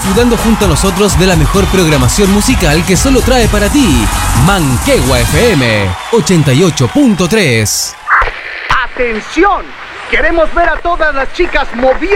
disfrutando junto a nosotros de la mejor programación musical que solo trae para ti Manquehue FM 88.3. ¡Atención! Queremos ver a todas las chicas moviendo